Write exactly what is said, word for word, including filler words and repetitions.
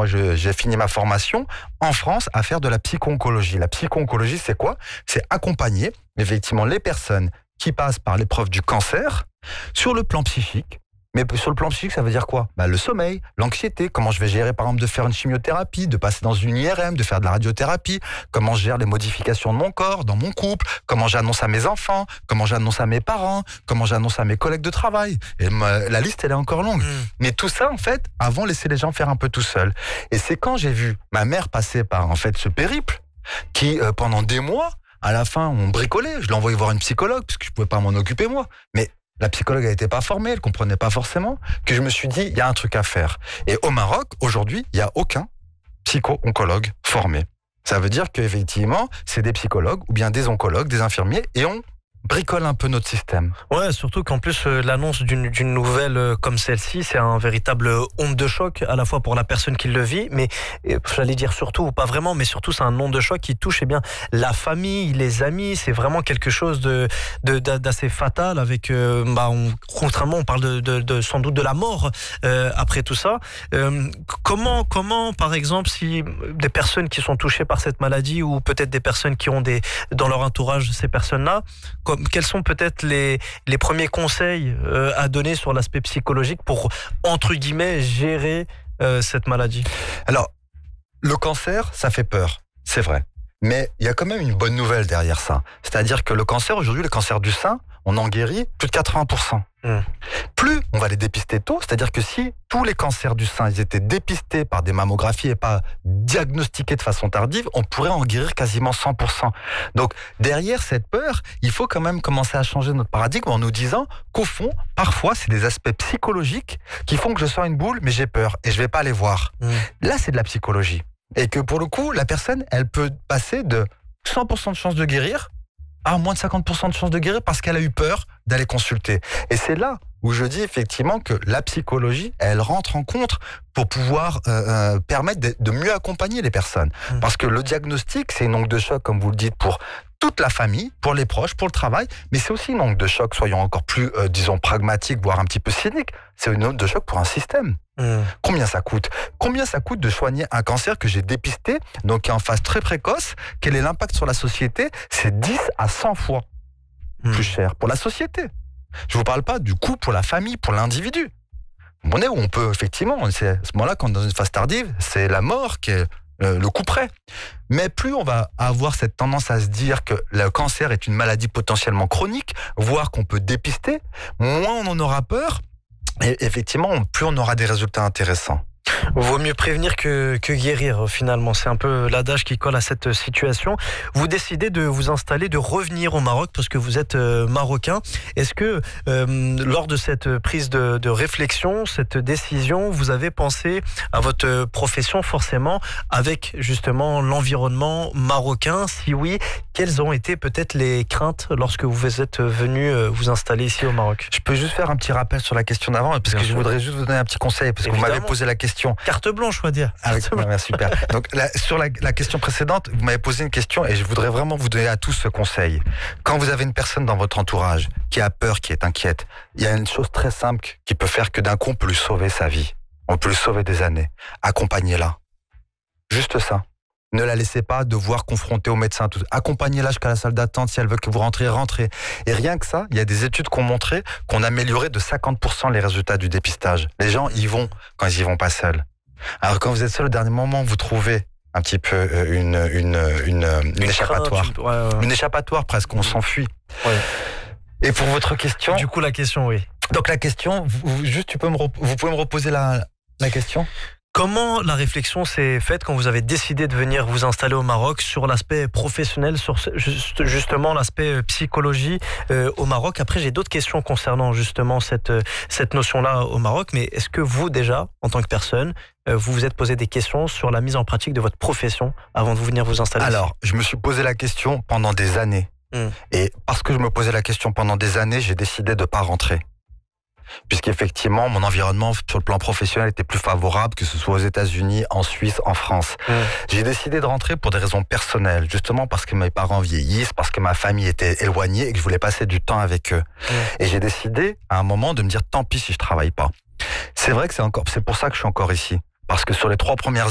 moi je, j'ai fini ma formation en France à faire de la psycho-oncologie. La psycho-oncologie, c'est quoi? C'est accompagner effectivement les personnes qui passent par l'épreuve du cancer sur le plan psychique. Mais sur le plan psychique, ça veut dire quoi? Bah, le sommeil, l'anxiété, comment je vais gérer par exemple de faire une chimiothérapie, de passer dans une I R M, de faire de la radiothérapie, comment je gère les modifications de mon corps, dans mon couple, comment j'annonce à mes enfants, comment j'annonce à mes parents, comment j'annonce à mes collègues de travail. Et ma, la liste, elle est encore longue. Mmh. Mais tout ça, en fait, avant, laisser les gens faire un peu tout seuls. Et c'est quand j'ai vu ma mère passer par en fait ce périple qui, euh, pendant des mois, à la fin, on bricolait. Je l'ai envoyé voir une psychologue parce que je pouvais pas m'en occuper moi. Mais la psychologue n'était pas formée, elle comprenait pas forcément, que je me suis dit, il y a un truc à faire. Et au Maroc, aujourd'hui, il n'y a aucun psycho-oncologue formé. Ça veut dire qu'effectivement, c'est des psychologues ou bien des oncologues, des infirmiers, et on bricole un peu notre système. Ouais, surtout qu'en plus, euh, l'annonce d'une, d'une nouvelle euh, comme celle-ci, c'est un véritable onde de choc, à la fois pour la personne qui le vit, mais euh, j'allais dire surtout, ou pas vraiment, mais surtout c'est un onde de choc qui touche eh bien, la famille, les amis, c'est vraiment quelque chose de, de, d'assez fatal, avec, euh, bah, on, contrairement, on parle de, de, de, sans doute de la mort euh, après tout ça. Euh, comment, comment, par exemple, si des personnes qui sont touchées par cette maladie, ou peut-être des personnes qui ont des, dans leur entourage ces personnes-là, quels sont peut-être les, les premiers conseils euh, à donner sur l'aspect psychologique pour, entre guillemets, gérer euh, cette maladie? Alors, le cancer, ça fait peur, c'est vrai. Mais il y a quand même une bonne nouvelle derrière ça. C'est-à-dire que le cancer, aujourd'hui, le cancer du sein, on en guérit plus de quatre-vingts pour cent. Mmh. Plus on va les dépister tôt, c'est-à-dire que si tous les cancers du sein ils étaient dépistés par des mammographies et pas diagnostiqués de façon tardive, on pourrait en guérir quasiment cent pour cent. Donc derrière cette peur, il faut quand même commencer à changer notre paradigme en nous disant qu'au fond, parfois, c'est des aspects psychologiques qui font que je sens une boule, mais j'ai peur et je vais pas les voir. Mmh. Là, c'est de la psychologie. Et que pour le coup, la personne, elle peut passer de cent pour cent de chance de guérir à moins de cinquante pour cent de chance de guérir parce qu'elle a eu peur d'aller consulter. Et c'est là où je dis effectivement que la psychologie, elle rentre en compte pour pouvoir euh, permettre de, de mieux accompagner les personnes. Mmh. Parce que le diagnostic, c'est une onde de choc, comme vous le dites, pour toute la famille, pour les proches, pour le travail, mais c'est aussi une onde de choc, soyons encore plus, euh, disons, pragmatiques, voire un petit peu cyniques. C'est une onde de choc pour un système. Mmh. Combien ça coûte? Combien ça coûte de soigner un cancer que j'ai dépisté, donc qui est en phase très précoce? Quel est l'impact sur la société? C'est dix à cent fois mmh. plus cher pour la société. Je vous parle pas du coût pour la famille, pour l'individu. On est où on peut, effectivement, c'est à ce moment-là, quand on est dans une phase tardive, c'est la mort qui est le coup près. Mais plus on va avoir cette tendance à se dire que le cancer est une maladie potentiellement chronique, voire qu'on peut dépister, moins on en aura peur. Et effectivement, plus on aura des résultats intéressants. Vaut mieux prévenir que, que guérir, finalement. C'est un peu l'adage qui colle à cette situation. Vous décidez de vous installer, de revenir au Maroc parce que vous êtes euh, marocain. Est-ce que, euh, lors de cette prise de, de réflexion, cette décision, vous avez pensé à votre profession forcément avec justement l'environnement marocain? Si oui, quelles ont été peut-être les craintes lorsque vous êtes venu vous installer ici au Maroc? Je peux juste faire un petit rappel sur la question d'avant, parce Bien que sûr. Je voudrais juste vous donner un petit conseil, parce Évidemment. que vous m'avez posé la question. Carte blanche, on va dire. Avec, ouais, super. Donc, la, sur la, la question précédente, vous m'avez posé une question et je voudrais vraiment vous donner à tous ce conseil. Quand vous avez une personne dans votre entourage qui a peur, qui est inquiète, il y a une chose très simple qui peut faire que d'un coup, on peut lui sauver sa vie. On peut lui sauver des années. Accompagnez-la. Juste ça. Ne la laissez pas devoir confronter au médecin. Accompagnez-la jusqu'à la salle d'attente. Si elle veut que vous rentriez, rentrez. Et rien que ça, il y a des études qui ont montré qu'on améliorait de cinquante pour cent les résultats du dépistage. Les gens y vont quand ils y vont pas seuls. Alors quand vous êtes seul, au dernier moment, vous trouvez un petit peu une, une, une, une, une échappatoire. Crainte, ouais, ouais. Une échappatoire presque, on s'enfuit. Ouais. Et pour votre question... Du coup, la question, oui. Donc la question, vous, juste, tu peux me, vous pouvez me reposer la, la question ? Comment la réflexion s'est faite quand vous avez décidé de venir vous installer au Maroc sur l'aspect professionnel, sur juste, justement l'aspect psychologie euh, au Maroc? Après, j'ai d'autres questions concernant justement cette, cette notion-là au Maroc, mais est-ce que vous déjà, en tant que personne, euh, vous vous êtes posé des questions sur la mise en pratique de votre profession avant de venir vous installer? Alors, je me suis posé la question pendant des années. Mmh. Et parce que je me posais la question pendant des années, j'ai décidé de ne pas rentrer. Puisqu'effectivement, mon environnement sur le plan professionnel était plus favorable, que ce soit aux États-Unis, en Suisse, en France. Mmh. J'ai décidé de rentrer pour des raisons personnelles, justement parce que mes parents vieillissent, parce que ma famille était éloignée et que je voulais passer du temps avec eux. Mmh. Et j'ai décidé, à un moment, de me dire tant pis si je travaille pas. C'est vrai que c'est encore, c'est pour ça que je suis encore ici. Parce que sur les trois premières